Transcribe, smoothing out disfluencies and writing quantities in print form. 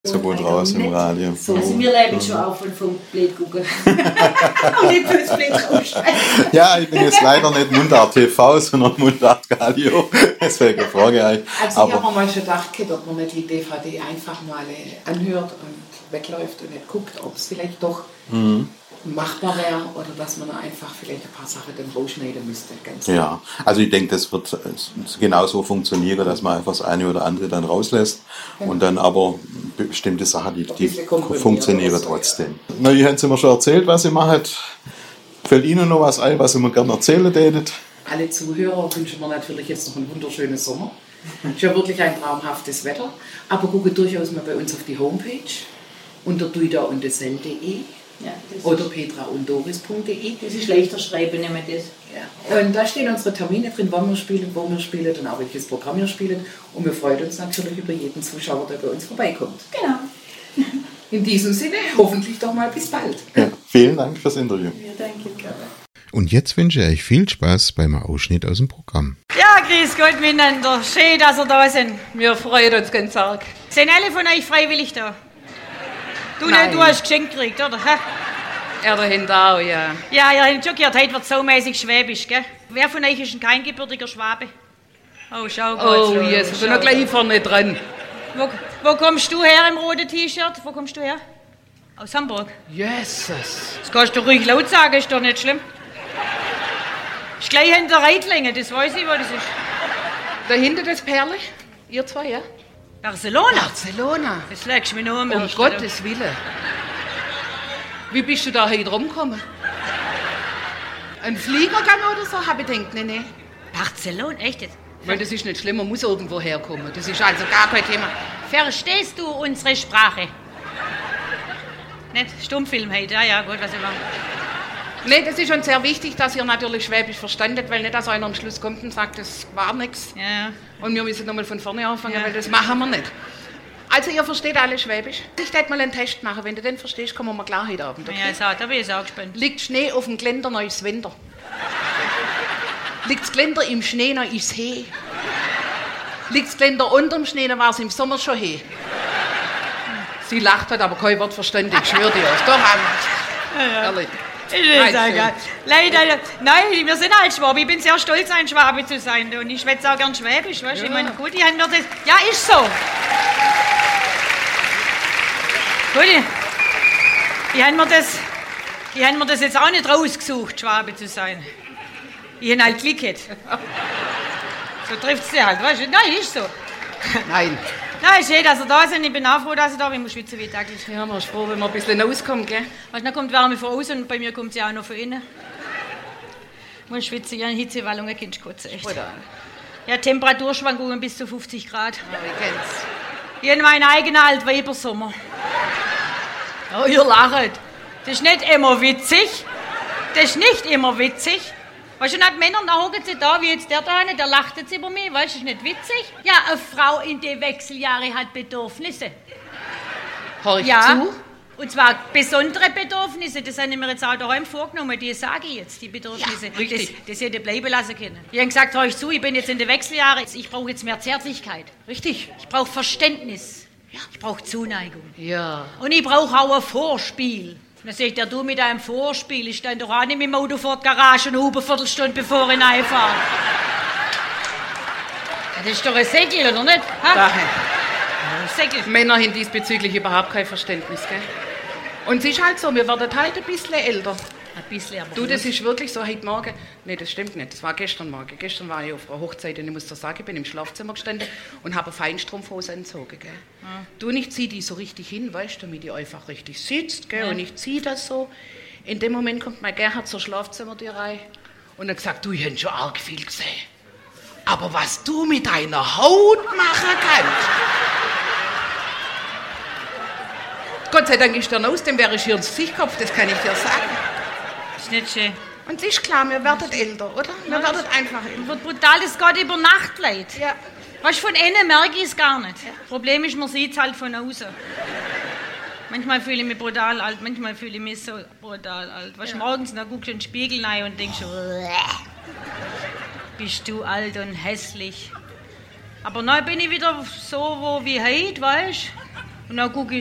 so gut raus im Radio. So. Also wir leben schon auch vom Blöd gucken. Und nicht fürs Blöd rausschreiben. Ja, ich bin jetzt leider nicht Mundart TV, sondern Mundart Radio. Deswegen frage ich euch. Also ich habe mir mal schon gedacht, ob man nicht die DVD einfach mal anhört und wegläuft und nicht guckt, ob es vielleicht doch machbar wäre oder dass man einfach vielleicht ein paar Sachen dann rausschneiden müsste. Ganz ja, also ich denke, das wird genauso funktionieren, dass man einfach das eine oder andere dann rauslässt und dann aber bestimmte Sachen, die funktionieren trotzdem. Ja. Na, ihr habt es mir schon erzählt, was ihr macht. Fällt Ihnen noch was ein, was ihr mir gerne erzählen tätet? Alle Zuhörer wünschen wir natürlich jetzt noch einen wunderschönen Sommer. Es ist ja wirklich ein traumhaftes Wetter. Aber gucke durchaus mal bei uns auf die Homepage unter duidaundesel.de. Ja, oder petraunddoris.de. Das ist leichter schreiben, nehmen wir das. Ja. Und da stehen unsere Termine drin, wann wir spielen, wo wir spielen und auch welches Programm wir spielen. Und wir freuen uns natürlich über jeden Zuschauer, der bei uns vorbeikommt. Genau. In diesem Sinne, hoffentlich doch mal bis bald. Ja, vielen Dank fürs Interview. Ja, danke. Und jetzt wünsche ich euch viel Spaß beim Ausschnitt aus dem Programm. Ja, grüß Gott miteinander. Schön, dass ihr da sind. Wir freuen uns ganz arg. Sind alle von euch freiwillig da? Du, Nein. Du hast geschenkt gekriegt, oder? Ha? Er dahinter auch, ja. Ja, ihr habt schon gehört, heute wird saumäßig schwäbisch, gell? Wer von euch ist denn kein gebürtiger Schwabe? Oh, schau gut. Oh, yes, ich bin noch gleich vorne dran. Wo kommst du her im roten T-Shirt? Wo kommst du her? Aus Hamburg? Jesus. Das kannst du ruhig laut sagen, ist doch nicht schlimm. Ist gleich hinter der Reitlänge, das weiß ich, wo das ist. Dahinter das Perle? Ihr zwei, ja? Barcelona? Barcelona. Das legst du mir nur um. Um Gottes Willen. Wie bist du da heute rumgekommen? Ein Fliegergang oder so? Habe ich gedacht, nee. Barcelona, echt jetzt? Weil das ist nicht schlimm, man muss irgendwo herkommen. Das ist also gar kein Thema. Verstehst du unsere Sprache? Nicht Stummfilm heute, ja gut, was immer. Nee, das ist schon sehr wichtig, dass ihr natürlich Schwäbisch verstandet, weil nicht, dass einer am Schluss kommt und sagt, das war nichts. Ja. Und wir müssen nochmal von vorne anfangen, Ja. weil das machen wir nicht. Also ihr versteht alle Schwäbisch. Ich werde mal einen Test machen. Wenn du den verstehst, kommen wir klar heute Abend. Okay? Ja, da bin ich auch gespannt. Liegt Schnee auf dem Geländer, noch ist Winter. Liegt das Geländer im Schnee, noch ist He. Liegt das Geländer unterm Schnee, dann war es im Sommer schon He. Sie lacht, hat aber kein Wort verstanden, ich schwöre dir. Doch, ehrlich. Leider, nein, wir sind halt Schwabe. Ich bin sehr stolz, ein Schwabe zu sein. Und ich schwätze auch gern Schwäbisch, weißt du? Ja. Ich meine, gut, die haben mir das... Ja, ist so. Gut, die haben mir das jetzt auch nicht rausgesucht, Schwabe zu sein. Ich habe halt Glück gehabt. So trifft es dir halt, weißt du? Nein, ist so. Nein. Nein, schön, dass ihr da sind. Ich bin auch froh, dass ihr da bin. Ich muss schwitzen wie täglich. Ja, man ist froh, wenn man ein bisschen rauskommt, gell? Weißt du, dann kommt Wärme von außen und bei mir kommt sie auch noch von innen. Ich muss schwitzen, ich habe Hitzewallungen, kannst du kotzen, echt. Oder? Ja, Temperaturschwankungen bis zu 50 Grad. Ja, ich kenn's. Ich habe meinen eigenen Altweibersommer. Oh, ihr lacht. Das ist nicht immer witzig. Das ist nicht immer witzig. Weißt du, und die Männer, da hocken sie da, wie jetzt der da, der lacht jetzt über mich, weißt du, ist nicht witzig? Ja, eine Frau in den Wechseljahren hat Bedürfnisse. Hör ich Ja, zu? und zwar besondere Bedürfnisse, das haben wir jetzt auch daheim vorgenommen, die sage ich jetzt, die Bedürfnisse. Ja, richtig. Das hätte bleiben lassen können. Ich habe gesagt, hör ich zu, ich bin jetzt in den Wechseljahren, ich brauche jetzt mehr Zärtlichkeit. Richtig. Ich brauche Verständnis. Ich brauche Zuneigung. Ja. Und ich brauche auch ein Vorspiel. Dann sagt er, du mit einem Vorspiel, ich stehe doch auch nicht mit dem Auto vor der Garage und eine Viertelstunde bevor ich reinfahre. Das ist doch ein Segel, oder nicht? Ha? Daher. Segel. Männer haben diesbezüglich überhaupt kein Verständnis, gell? Und es ist halt so, wir werden halt ein bisschen älter. Ein bisschen, aber Du, das ist wirklich so, heute Morgen, nee, das stimmt nicht, das war gestern Morgen. Gestern war ich auf einer Hochzeit und ich muss dir sagen, ich bin im Schlafzimmer gestanden und habe eine Feinstrumpfhose angezogen, gell. Du, und ich zieh die so richtig hin, weißt du, damit die einfach richtig sitzt, gell, und ich zieh das so. In dem Moment kommt mein Gerhard zur Schlafzimmertür rein und hat gesagt, du, ich hab schon arg viel gesehen. Aber was du mit deiner Haut machen kannst... Gott sei Dank ist der aus, dem wäre ich hier ins Gesicht gekopft, das kann ich dir sagen. Das ist nicht schön. Und es ist klar, wir werden älter, oder? Wir werden einfach älter. Wird brutal, das geht über Nacht, Leute. Ja. Weißt du, von innen merke ich es gar nicht. Das Problem ist, man sieht es halt von außen. Manchmal fühle ich mich brutal alt, manchmal fühle ich mich so brutal alt. Weißt du, morgens, da guckst du in den Spiegel rein und denkst, bist du alt und hässlich. Aber neu bin ich wieder so, wie heute, weißt du? Und dann gucke ich